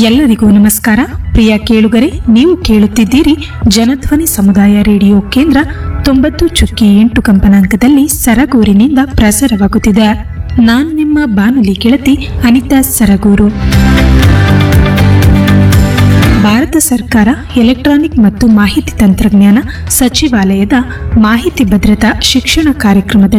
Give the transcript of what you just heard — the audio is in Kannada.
ಎಲ್ಲರಿಗೂ ನಮಸ್ಕಾರ. ಪ್ರಿಯ ಕೇಳುಗರೆ, ನೀವು ಕೇಳುತ್ತಿದ್ದೀರಿ ಜನಧ್ವನಿ ಸಮುದಾಯ ರೇಡಿಯೋ ಕೇಂದ್ರ 90.8 ಕಂಪನಾಂಕದಲ್ಲಿ ಸರಗೂರಿನಿಂದ ಪ್ರಸಾರವಾಗುತ್ತಿದೆ. ನಾನು ನಿಮ್ಮ ಬಾನುಲಿ ಗೆಳತಿ ಅನಿತಾ ಸರಗೂರು. ಭಾರತ ಸರ್ಕಾರ ಎಲೆಕ್ಟ್ರಾನಿಕ್ ಮತ್ತು ಮಾಹಿತಿ ತಂತ್ರಜ್ಞಾನ ಸಚಿವಾಲಯದ ಮಾಹಿತಿ ಭದ್ರತಾ ಶಿಕ್ಷಣ ಕಾರ್ಯಕ್ರಮದ